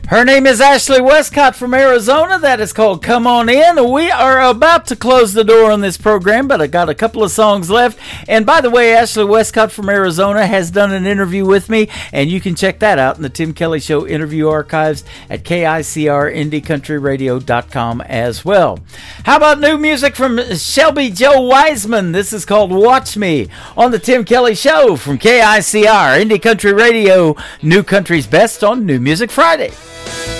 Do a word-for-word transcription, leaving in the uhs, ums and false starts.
Her name is Ashley Westcott from Arizona. That is called Come On In. We are about to close the door on this program, but I got a couple of songs left. And by the way, Ashley Westcott from Arizona has done an interview with me, and you can check that out in the Tim Kelly Show interview archives at K I C R indie country radio dot com as well. How about new music from Shelby Joe Wiseman? This is called Watch Me on the Tim Kelly Show from K I C R Indie Country Radio, New Country's Best on New Music Friday.